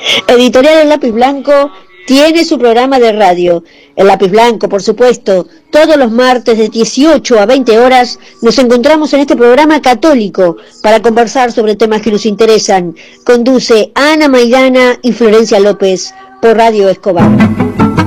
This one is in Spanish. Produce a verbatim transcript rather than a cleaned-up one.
Editorial El Lápiz Blanco tiene su programa de radio. El Lápiz Blanco, por supuesto, todos los martes de dieciocho a veinte horas nos encontramos en este programa católico para conversar sobre temas que nos interesan. Conduce Ana Maidana y Florencia López por Radio Escobar.